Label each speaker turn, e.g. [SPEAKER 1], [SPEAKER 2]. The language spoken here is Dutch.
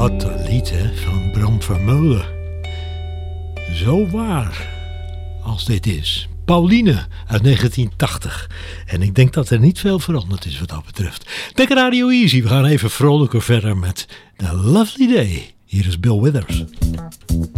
[SPEAKER 1] Wat een lied, hè, van Bram Vermeulen. Zo waar als dit is. Pauline uit 1980. En ik denk dat er niet veel veranderd is wat dat betreft. Denk Radio Easy. We gaan even vrolijker verder met The Lovely Day. Hier is Bill Withers.